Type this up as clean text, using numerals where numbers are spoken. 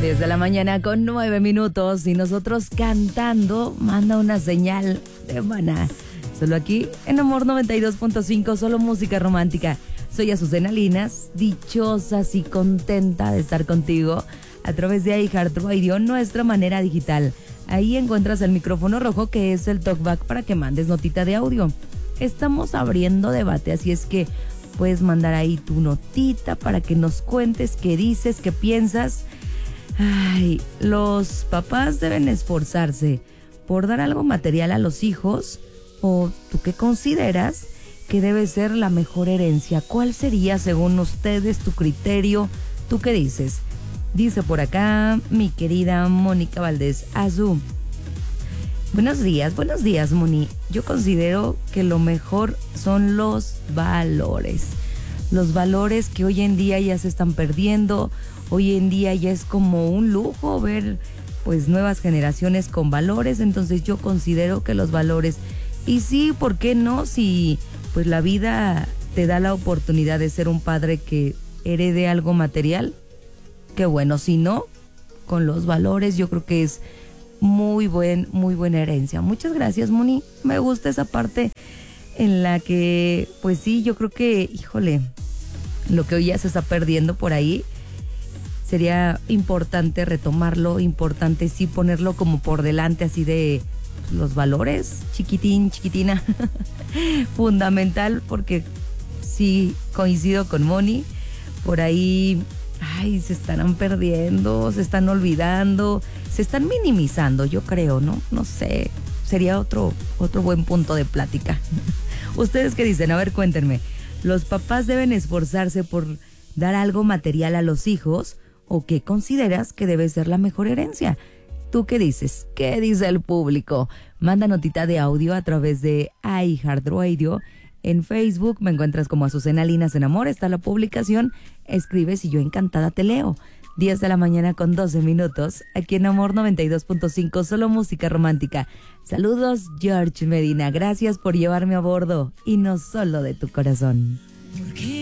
Desde la mañana con 9 minutos y nosotros cantando, manda una señal de Maná. Solo aquí en Amor 92.5, solo música romántica. Soy Azucena Linas, dichosa y contenta de estar contigo a través de iHeartRadio, nuestra manera digital. Ahí encuentras el micrófono rojo que es el talkback para que mandes notita de audio. Estamos abriendo debate, así es que puedes mandar ahí tu notita para que nos cuentes qué dices, qué piensas. Ay, los papás deben esforzarse por dar algo material a los hijos, o tú qué consideras que debe ser la mejor herencia. ¿Cuál sería según ustedes tu criterio? ¿Tú qué dices? Dice por acá mi querida Mónica Valdés Azú. Buenos días, Moni. Yo considero que lo mejor son los valores. Los valores que hoy en día ya se están perdiendo. Hoy en día ya es como un lujo ver pues nuevas generaciones con valores. Entonces yo considero que los valores, y sí, ¿por qué no? Si pues la vida te da la oportunidad de ser un padre que herede algo material, qué bueno. Si no, con los valores yo creo que es muy buena herencia. Muchas gracias, Moni. Me gusta esa parte en la que, pues sí, yo creo que, híjole, lo que hoy ya se está perdiendo por ahí, sería importante retomarlo, importante sí ponerlo como por delante, así de los valores, chiquitina, fundamental, porque sí coincido con Moni, por ahí, ay, se estarán perdiendo, se están olvidando, se están minimizando, yo creo, ¿no? No sé, sería otro buen punto de plática. ¿Ustedes qué dicen? A ver, cuéntenme. ¿Los papás deben esforzarse por dar algo material a los hijos, o qué consideras que debe ser la mejor herencia? ¿Tú qué dices? ¿Qué dice el público? Manda notita de audio a través de iHeartRadio. En Facebook me encuentras como Azucena Linas en Amor. Está la publicación. Escribes y yo encantada te leo. 10 de la mañana con 12 minutos. Aquí en Amor 92.5, solo música romántica. Saludos, George Medina. Gracias por llevarme a bordo. Y no solo de tu corazón.